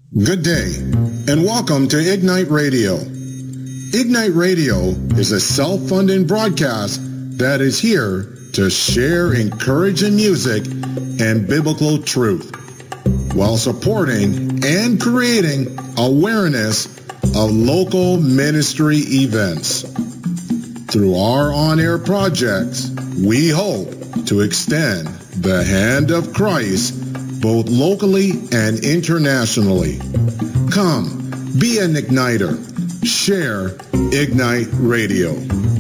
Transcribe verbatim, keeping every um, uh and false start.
Good day, and welcome to Ignite Radio. Ignite Radio is a self-funding broadcast that is here to share encouraging music and biblical truth while supporting and creating awareness of local ministry events. Through our on-air projects, we hope to extend the hand of Christ both locally and internationally. Come, be an igniter. Share Ignite Radio.